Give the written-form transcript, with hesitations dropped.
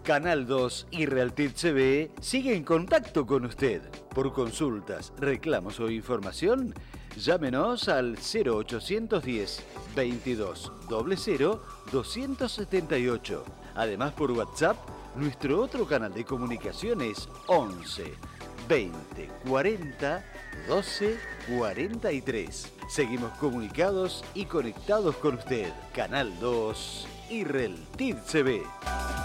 Canal 2 y Realtid CB sigue en contacto con usted. Por consultas, reclamos o información, llámenos al 0810 22 00 278. Además, por WhatsApp, nuestro otro canal de comunicación es 11 20 40 12 43. Seguimos comunicados y conectados con usted. Canal 2 y Realtid CB.